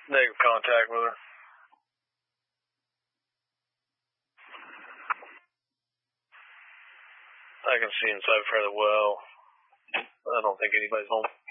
Negative contact with her. I can see inside fairly well. I don't think anybody's home.